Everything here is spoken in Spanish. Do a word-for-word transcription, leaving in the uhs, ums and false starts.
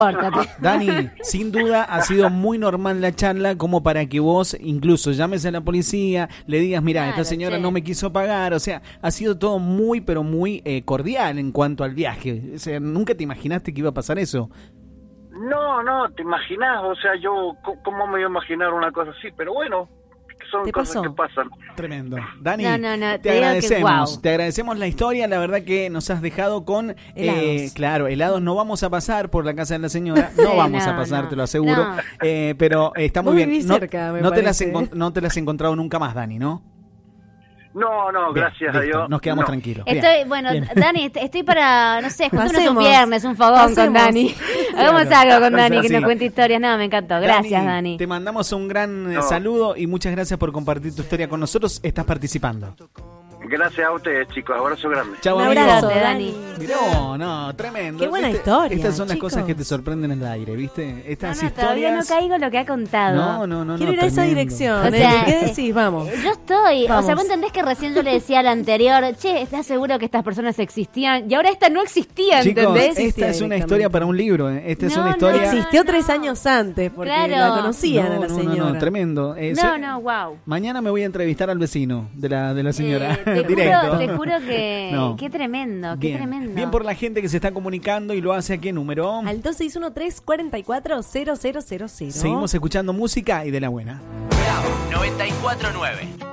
Dani, sin duda ha sido muy normal la charla como para que vos incluso llames a la policía, le digas, mira, claro, esta señora che. no me quiso pagar, o sea, ha sido todo muy, pero muy eh, cordial en cuanto al viaje. O sea, nunca te imaginaste que iba a pasar eso. No, no, te imaginás, o sea, yo, ¿cómo me iba a imaginar una cosa así? Pero bueno, son cosas pasó? que pasan. Tremendo. Dani, no, no, no, te, te agradecemos, que, wow. te agradecemos la historia, la verdad que nos has dejado con, eh, claro, helados. No vamos a pasar por la casa de la señora, no sí, vamos no, a pasar, no, te lo aseguro, no. eh, pero está muy, muy bien. No, cerca, no, te las encont- no te las has encontrado nunca más, Dani, ¿no? No, no, bien, gracias listo, a Dios. Nos quedamos no. tranquilos. Estoy, bien, bueno, bien. Dani, estoy para, no sé, juntarnos un viernes, un fogón Pasemos. con Dani. Hagamos claro, algo con Dani, que sí. nos cuente historias. No, me encantó. Gracias, Dani. Dani. Te mandamos un gran no. saludo y muchas gracias por compartir tu historia con nosotros. Estás participando. Gracias a ustedes, chicos. Abrazo grande. Chau, un amigo. abrazo, Dani. No, no, tremendo. Qué buena ¿Viste? historia. Estas son las chicos. cosas que te sorprenden en el aire, ¿viste? Estas no, no, historias. Todavía no caigo lo que ha contado. No, no, no. Quiero no, ir a esa tremendo. dirección. O sea, ¿Qué decís? Vamos. Yo estoy. Vamos. O sea, vos entendés que recién yo le decía al anterior, che, ¿estás seguro que estas personas existían? Y ahora esta no existía, Chicos, ¿entendés? esta es una historia para un libro. ¿eh? Esta no, es una historia. No, Existió no. tres años antes porque claro. la conocían no, a la no, señora. No, no, tremendo. Eh, no, no, wow. Mañana me voy a entrevistar al vecino de la, de la señora. Eh, te, Directo. juro, te juro que. No. Qué tremendo, qué Bien. tremendo. Bien por la gente que se está comunicando y lo hace a qué número. Al dos seis uno tres, cuatro cuatro, cero cero cero cero. Seguimos escuchando música y de la buena. Bravo noventa y cuatro nueve.